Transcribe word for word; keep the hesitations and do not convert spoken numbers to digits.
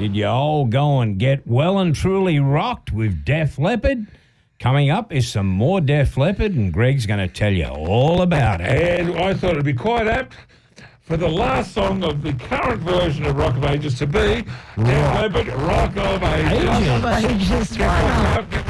Did you all go and get well and truly rocked with Def Leppard? Coming up is some more Def Leppard, and Greg's going to tell you all about it. And I thought it'd be quite apt for the last song of the current version of Rock of Ages to be Def Leppard, Rock of Ages. Ages. Ages.